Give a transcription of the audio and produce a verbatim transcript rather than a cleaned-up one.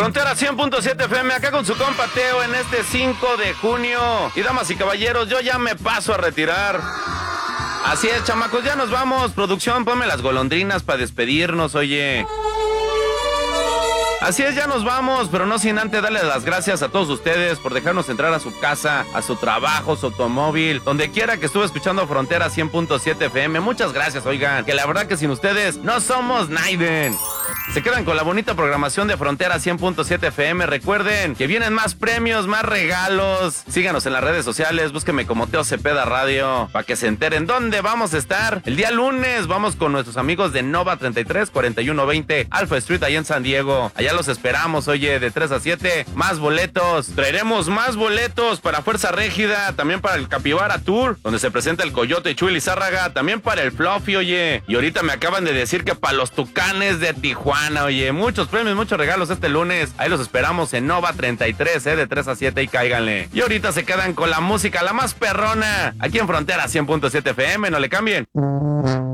Frontera cien punto siete F M, acá con su compa Teo en este cinco de junio. Y damas y caballeros, yo ya me paso a retirar. Así es, chamacos, ya nos vamos. Producción, ponme las golondrinas para despedirnos, oye. Así es, ya nos vamos, pero no sin antes darles las gracias a todos ustedes por dejarnos entrar a su casa, a su trabajo, su automóvil, donde quiera que estuve escuchando Frontera cien punto siete F M. Muchas gracias, oigan, que la verdad que sin ustedes no somos Naiden. Se quedan con la bonita programación de Frontera cien punto siete F M. Recuerden que vienen más premios, más regalos. Síganos en las redes sociales, búsquenme como Teo Cepeda Radio para que se enteren dónde vamos a estar. El día lunes vamos con nuestros amigos de Nova treinta y tres cuarenta y uno veinte Alpha Street allá en San Diego. Allá los esperamos, oye, de tres a siete. Más boletos. Traeremos más boletos para Fuerza Régida, también para el Capibara Tour, donde se presenta el Coyote Chuy Lizárraga, también para el Fluffy, oye. Y ahorita me acaban de decir que para los Tucanes de Tijuana, oye. Muchos premios, muchos regalos este lunes. Ahí los esperamos en Nova treinta y tres, eh, de tres a siete y cáiganle. Y ahorita se quedan con la música, la más perrona, aquí en Frontera cien punto siete F M. No le cambien.